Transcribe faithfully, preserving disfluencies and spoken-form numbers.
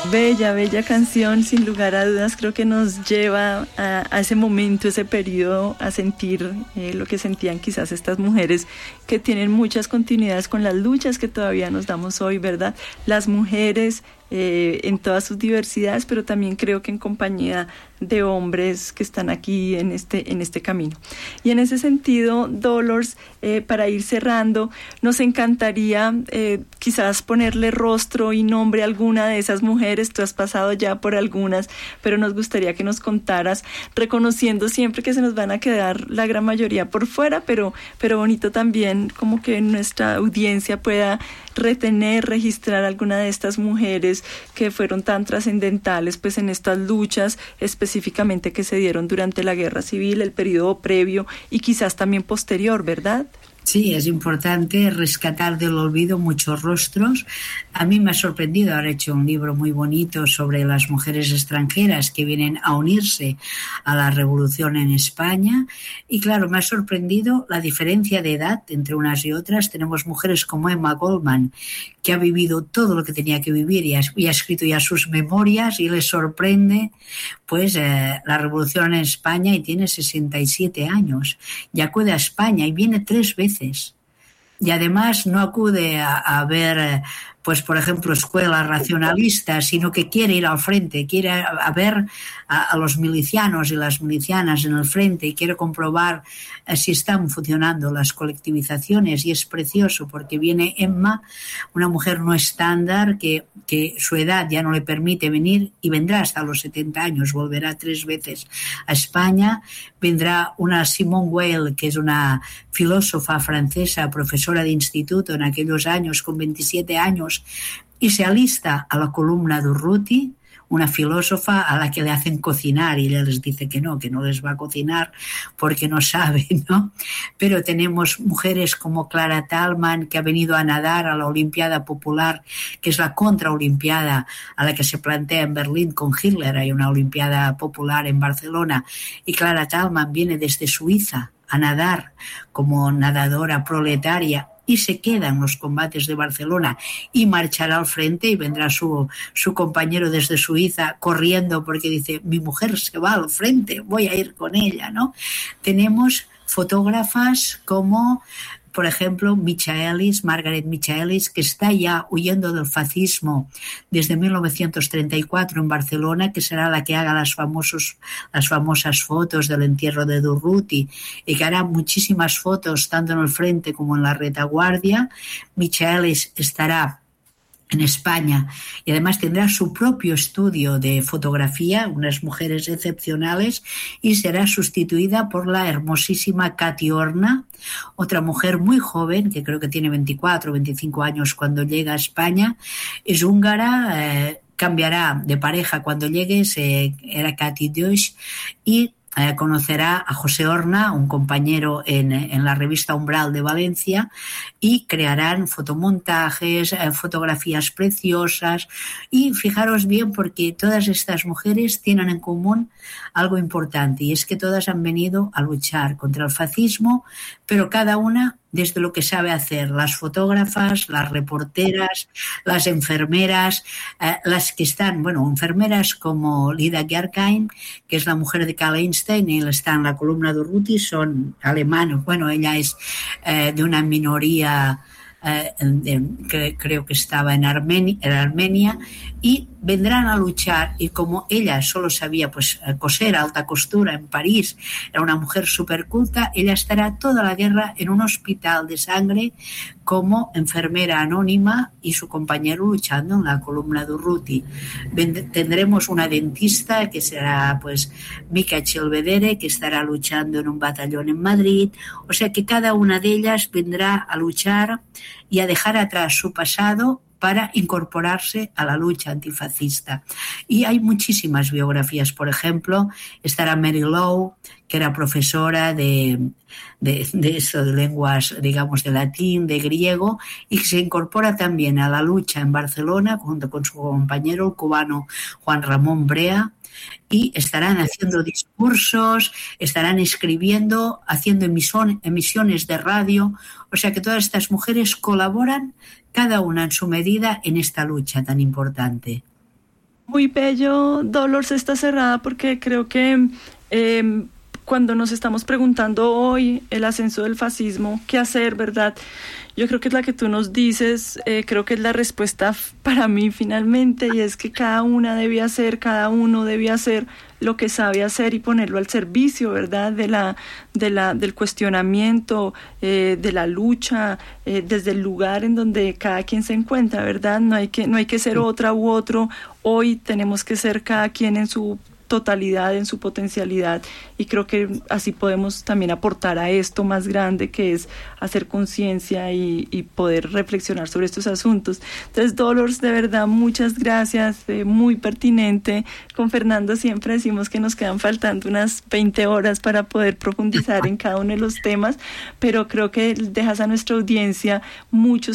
Bella, bella canción, sin lugar a dudas. Creo que nos lleva a, a ese momento, ese periodo, a sentir eh, lo que sentían quizás estas mujeres que tienen muchas continuidades con las luchas que todavía nos damos hoy, ¿verdad? Las mujeres eh, en todas sus diversidades, pero también creo que en compañía de hombres que están aquí en este, en este camino. Y en ese sentido, Dolores, eh, para ir cerrando, nos encantaría eh, quizás ponerle rostro y nombre a alguna de esas mujeres. Tú has pasado ya por algunas, pero nos gustaría que nos contaras, reconociendo siempre que se nos van a quedar la gran mayoría por fuera, pero, pero bonito también como que nuestra audiencia pueda retener, registrar alguna de estas mujeres que fueron tan trascendentales pues en estas luchas específicamente que se dieron durante la guerra civil, el periodo previo y quizás también posterior, ¿verdad? Sí, es importante rescatar del olvido muchos rostros. A mí me ha sorprendido, ahora he hecho un libro muy bonito sobre las mujeres extranjeras que vienen a unirse a la revolución en España. Y claro, me ha sorprendido la diferencia de edad entre unas y otras. Tenemos mujeres como Emma Goldman, que ha vivido todo lo que tenía que vivir y ha, y ha escrito ya sus memorias, y les sorprende pues eh, la revolución en España, y tiene sesenta y siete años. Y acude a España y viene tres veces. Y además no acude a, a ver, pues por ejemplo, escuelas racionalistas, sino que quiere ir al frente, quiere a, a ver a, a los milicianos y las milicianas en el frente y quiere comprobar eh, si están funcionando las colectivizaciones. Y es precioso porque viene Emma, una mujer no estándar, que, que su edad ya no le permite venir, y vendrá hasta los setenta años, volverá tres veces a España. Vendrá una Simone Weil, que es una filósofa francesa, profesora de instituto en aquellos años, con veintisiete años, y se alista a la columna de Urruti, una filósofa a la que le hacen cocinar y ella les dice que no, que no les va a cocinar porque no sabe, ¿no? Pero tenemos mujeres como Clara Tallman, que ha venido a nadar a la Olimpiada Popular, que es la contraolimpiada a la que se plantea en Berlín con Hitler. Hay una Olimpiada Popular en Barcelona, y Clara Tallman viene desde Suiza a nadar como nadadora proletaria y se queda en los combates de Barcelona y marchará al frente, y vendrá su, su compañero desde Suiza corriendo porque dice: mi mujer se va al frente, voy a ir con ella, ¿no? Tenemos fotógrafas como, por ejemplo, Michaelis, Margaret Michaelis, que está ya huyendo del fascismo desde mil novecientos treinta y cuatro en Barcelona, que será la que haga las, famosos, las famosas fotos del entierro de Durruti, y que hará muchísimas fotos tanto en el frente como en la retaguardia. Michaelis estará en España y además tendrá su propio estudio de fotografía, unas mujeres excepcionales, y será sustituida por la hermosísima Katy Horna, otra mujer muy joven, que creo que tiene veinticuatro o veinticinco años cuando llega a España. Es húngara, eh, cambiará de pareja cuando llegue, se, era Katy Deutsch, y Eh, conocerá a José Horna, un compañero en, en la revista Umbral de Valencia, y crearán fotomontajes, eh, fotografías preciosas. Y fijaros bien, porque todas estas mujeres tienen en común algo importante, y es que todas han venido a luchar contra el fascismo, pero cada una desde lo que sabe hacer. Las fotógrafas, las reporteras, las enfermeras, eh, las que están, bueno, enfermeras como Lida Gyarkain, que es la mujer de Karl Einstein, y él está en la columna de Urruti, son alemanes. Bueno, ella es eh, de una minoría eh, de, que creo que estaba en Armenia, en Armenia, y vendrán a luchar. Y como ella solo sabía pues coser alta costura en París, era una mujer súper culta, ella estará toda la guerra en un hospital de sangre como enfermera anónima, y su compañero luchando en la columna de Urruti. Tendremos una dentista que será pues Mica Chelvedere, que estará luchando en un batallón en Madrid. O sea que cada una de ellas vendrá a luchar y a dejar atrás su pasado para incorporarse a la lucha antifascista. Y hay muchísimas biografías. Por ejemplo, estará Mary Lowe, que era profesora de, de, de eso, de lenguas, digamos, de latín, de griego, y que se incorpora también a la lucha en Barcelona junto con su compañero, el cubano Juan Ramón Brea, y estarán haciendo discursos, estarán escribiendo, haciendo emisión, emisiones de radio. O sea que todas estas mujeres colaboran, cada una en su medida, en esta lucha tan importante. Muy bello, Dolores, esta cerrada, porque creo que eh, cuando nos estamos preguntando hoy el ascenso del fascismo, qué hacer, ¿verdad? Yo creo que es la que tú nos dices, eh, creo que es la respuesta para mí finalmente, y es que cada una debe hacer, cada uno debe hacer lo que sabe hacer y ponerlo al servicio, ¿verdad? De la, de la, del cuestionamiento, eh, de la lucha, eh, desde el lugar en donde cada quien se encuentra, ¿verdad? No hay que, no hay que ser otra u otro. Hoy tenemos que ser cada quien en su totalidad, en su potencialidad, y creo que así podemos también aportar a esto más grande que es hacer conciencia y, y poder reflexionar sobre estos asuntos. Entonces, Dolores, de verdad, muchas gracias, eh, muy pertinente. Con Fernando siempre decimos que nos quedan faltando unas veinte horas para poder profundizar en cada uno de los temas, pero creo que dejas a nuestra audiencia muchos